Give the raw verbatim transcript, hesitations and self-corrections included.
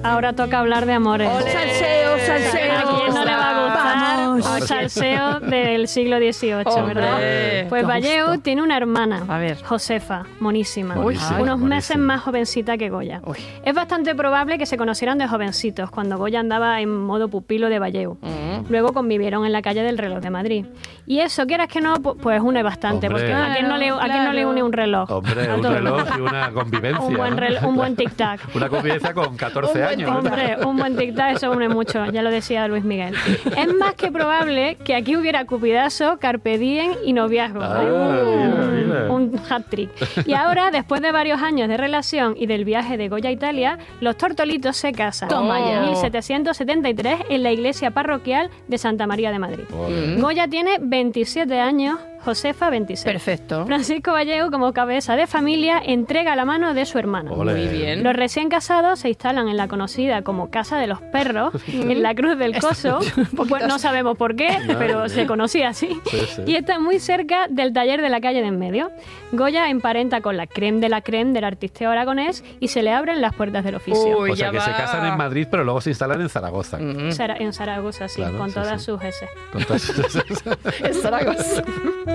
Ahora toca hablar de amores. ¡Olé! ¡Salseo, salseo! ¿A quién no le va a gustar ¡Vamos! un salseo del siglo dieciocho, ¡Hombre! verdad? Pues ¡Qué Vallejo gusto! tiene una hermana, A ver. Josefa, monísima, Buenísimo, unos buenísimo. meses más jovencita que Goya. Uy. Es bastante probable que se conocieran de jovencitos, cuando Goya andaba en modo pupilo de Vallejo. Mm. Luego convivieron en la calle del Reloj de Madrid. Y eso, quieras que no, pu- pues une bastante, Hombre. porque ¿a quién no le, a quién no le une un reloj? Hombre, A un todo. reloj y una convivencia. Un buen, ¿no? rel- un buen tic-tac. Una convivencia con catorce Un buen años. ¿no? Hombre, un buen tic-tac, eso une mucho, ya lo decía Luis Miguel. Es más que probable que aquí hubiera cupidazo, carpe diem y noviazgo. Ah, ¿eh? mira, mira. Un hat-trick. Y ahora, después de varios años de relación y del viaje de Goya a Italia, los tortolitos se casan. Toma ya. En mil setecientos setenta y tres en la iglesia parroquial de Santa María de Madrid. Ole. Goya tiene veintisiete años, Josefa veintiséis. Perfecto. Francisco Vallejo, como cabeza de familia, entrega la mano de su hermana. Ole. Muy bien. Los recién casados se instalan en la conocida como Casa de los Perros, en la Cruz del Coso. Pues no sabemos por qué, pero se conocía así. Sí, sí. Y está muy cerca del taller de la calle de en medio. Goya emparenta con la creme de la creme del artisteo aragonés y se le abren las puertas del oficio. Uy, O sea, ya que se va. casan en Madrid, pero luego se instalan en Zaragoza. Mm. Zara- En Zaragoza, sí, Claro, con sí, todas sí. sus S. Con todas esas- Es Zaragoza.